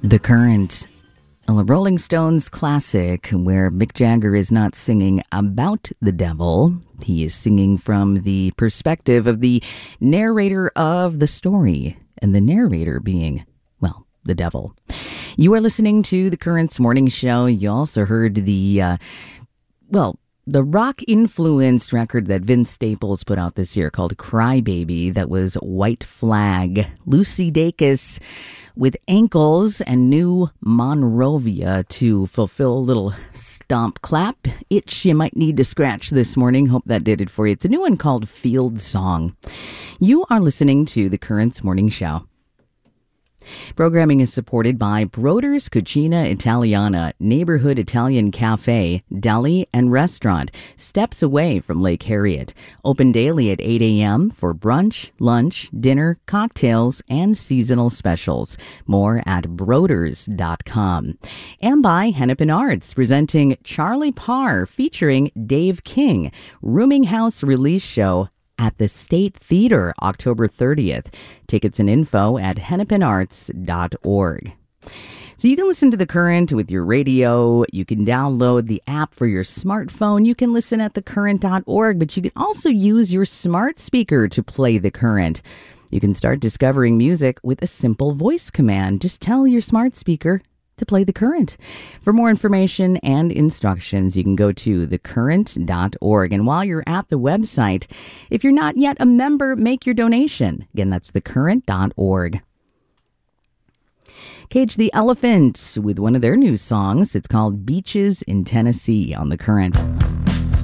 The Current, a Rolling Stones classic where Mick Jagger is not singing about the devil. He is singing from the perspective of the narrator of the story, and the narrator being, well, the devil. You are listening to The Current's morning show. You also heard the rock-influenced record that Vince Staples put out this year called Cry Baby. That was White Flag. Lucy Dacus with Ankles and new Monrovia to fulfill a little stomp clap itch you might need to scratch this morning. Hope that did it for you. It's a new one called Field Song. You are listening to The Current's morning show. Programming is supported by Broder's Cucina Italiana, neighborhood Italian cafe, deli, and restaurant, steps away from Lake Harriet. Open daily at 8 a.m. for brunch, lunch, dinner, cocktails, and seasonal specials. More at broders.com. And by Hennepin Arts, presenting Charlie Parr featuring Dave King, Rooming House release show at the State Theater, October 30th. Tickets and info at hennepinarts.org. So you can listen to The Current with your radio. You can download the app for your smartphone. You can listen at thecurrent.org, but you can also use your smart speaker to play The Current. You can start discovering music with a simple voice command. Just tell your smart speaker to play The Current. For more information and instructions, you can go to thecurrent.org. And while you're at the website, if you're not yet a member, make your donation. Again, that's thecurrent.org. Cage the Elephant with one of their new songs. It's called Beaches in Tennessee on The Current.